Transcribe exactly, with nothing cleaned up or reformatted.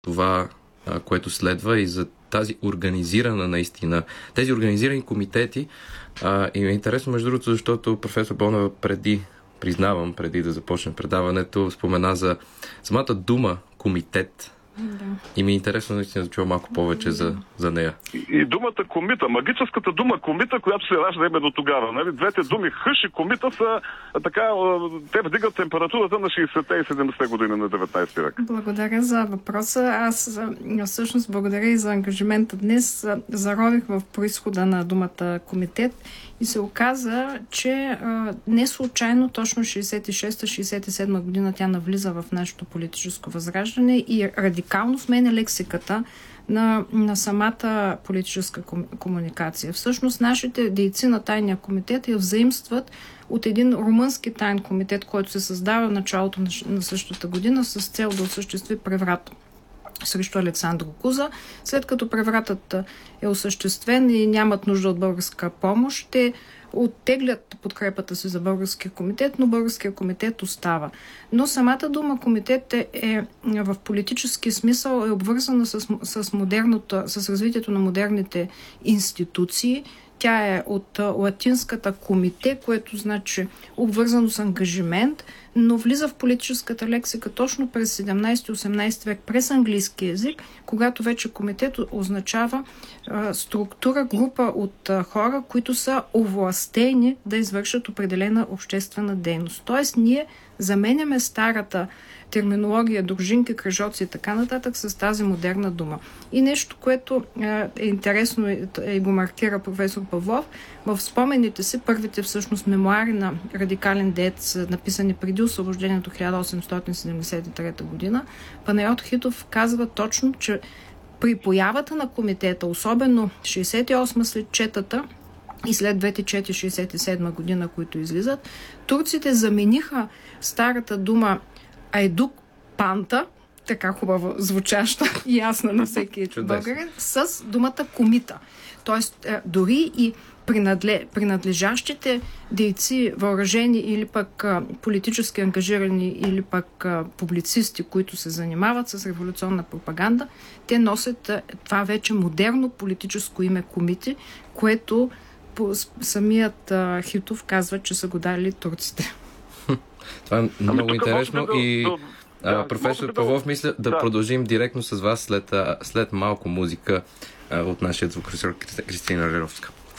това, а, което следва и за тази организирана наистина, тези организирани комитети. А, и ми е интересно, между другото, защото професор Бонева преди, признавам, преди да започне предаването, спомена за самата дума комитет. Да. И ми е интересно наистина да чуя малко повече за, за нея. И, и думата комита, магическата дума комита, която се ражда именно тогава. Нали? Двете думи хъш и комита са така, те вдигат температурата на шейсетте и седемдесетте години на деветнайсети век. Благодаря за въпроса. Аз всъщност благодаря и за ангажимента днес. Зарових в произхода на думата комитет и се оказа, че а, не случайно точно шейсет и шеста шейсет и седма година тя навлиза в нашето политическо възраждане и радикално сменя лексиката на, на самата политическа ком, комуникация. Всъщност нашите дейци на тайния комитет я взаимстват от един румънски тайн комитет, който се създава в началото на, на същата година с цел да осъществи преврат срещу Александро Куза. След като превратът е осъществен и нямат нужда от българска помощ, те оттеглят подкрепата си за българския комитет, но българския комитет остава. Но самата дума комитет е, е в политически смисъл е обвързана с, с, модерното, с развитието на модерните институции. Тя е от латинската комите, което значи обвързано с ангажимент, но влиза в политическата лексика точно през седемнайсети-осемнайсети век през английски език, когато вече комитет означава а, структура, група от а, хора, които са овластени да извършат определена обществена дейност. Тоест ние заменяме старата терминология, дружинки, кръжоци и така нататък с тази модерна дума. И нещо, което е интересно и го маркира професор Павлов, в спомените си, първите всъщност мемуари на радикален деец, написани преди освобождението хиляда осемстотин седемдесет и трета година, Панайот Хитов казва точно, че при появата на комитета, особено шейсет и осма след четата, и след двете чети шейсет и седма година, които излизат, турците замениха старата дума Айдук Панта, така хубаво звучаща и ясна на всеки българин, с думата комита. Тоест, дори и принадле, принадлежащите дейци, въоръжени или пък а, политически ангажирани или пък а, публицисти, които се занимават с революционна пропаганда, те носят а, това вече модерно политическо име комити, което по, самият а, Хитов казва, че са го дали турците. Това е много ами, интересно да, и да, а, професор да, Павлов, мисля да, да продължим директно с вас след, след малко музика а, от нашия звукорежисьор Кристина Леровска.